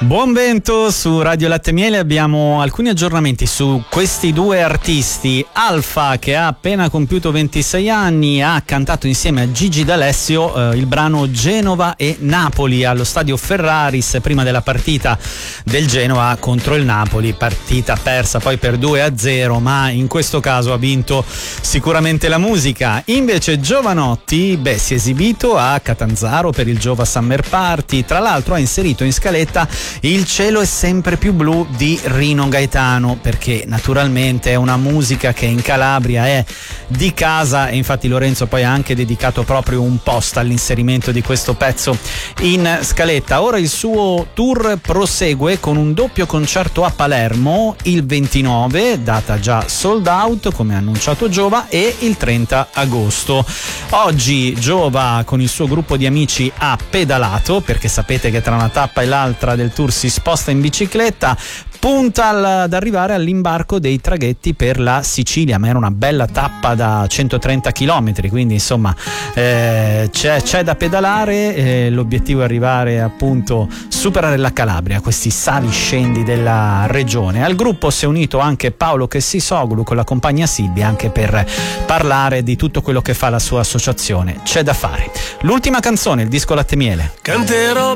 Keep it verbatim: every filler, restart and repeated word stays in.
Buon vento su Radio Latte e Miele, abbiamo alcuni aggiornamenti su questi due artisti. Alfa, che ha appena compiuto ventisei anni, ha cantato insieme a Gigi D'Alessio eh, il brano Genova e Napoli allo stadio Ferraris prima della partita del Genoa contro il Napoli, partita persa poi per due a zero, ma in questo caso ha vinto sicuramente la musica. Invece Giovanotti, beh, si è esibito a Catanzaro per il Giova Summer Party, tra l'altro ha inserito in scaletta Il cielo è sempre più blu di Rino Gaetano, perché naturalmente è una musica che in Calabria è di casa, e infatti Lorenzo poi ha anche dedicato proprio un post all'inserimento di questo pezzo in scaletta. Ora il suo tour prosegue con un doppio concerto a Palermo il ventinove, data già sold out come ha annunciato Giova, e il trenta agosto. Oggi Giova con il suo gruppo di amici ha pedalato, perché sapete che tra una tappa e l'altra del tour si sposta in bicicletta, punta al, ad arrivare all'imbarco dei traghetti per la Sicilia, ma era una bella tappa da centotrenta chilometri, quindi insomma eh, c'è, c'è da pedalare. Eh, l'obiettivo è arrivare appunto superare la Calabria, questi sali scendi della regione. Al gruppo si è unito anche Paolo Chessisoglu con la compagna Silvia, anche per parlare di tutto quello che fa la sua associazione. C'è da fare. L'ultima canzone, il disco Latte e Miele. Canterò